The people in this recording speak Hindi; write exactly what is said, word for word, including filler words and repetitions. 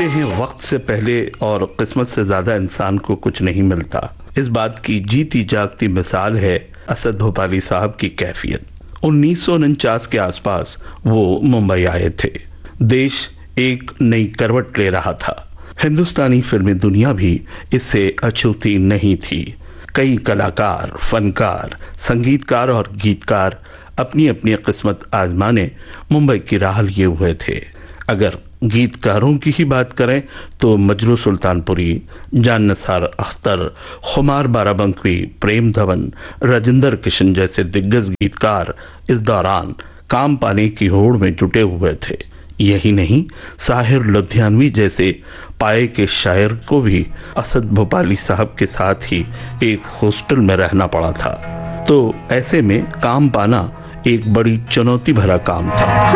हैं वक्त से पहले और किस्मत से ज्यादा इंसान को कुछ नहीं मिलता। इस बात की जीती जागती मिसाल है असद भोपाली साहब की कैफियत। उन्नीस सौ उनचास के आसपास वो मुंबई आए थे। देश एक नई करवट ले रहा था। हिंदुस्तानी फिल्मी दुनिया भी इससे अछूती नहीं थी। कई कलाकार, फनकार, संगीतकार और गीतकार अपनी अपनी किस्मत आजमाने मुंबई की राह लिए हुए थे। अगर गीतकारों की ही बात करें तो मजरू सुल्तानपुरी, जान निसार अख्तर, खुमार बाराबंकी, प्रेम धवन, राजेंद्र किशन जैसे दिग्गज गीतकार इस दौरान काम पाने की होड़ में जुटे हुए थे। यही नहीं, साहिर लुधियानवी जैसे पाए के शायर को भी असद भोपाली साहब के साथ ही एक हॉस्टल में रहना पड़ा था। तो ऐसे में काम पाना एक बड़ी चुनौती भरा काम था।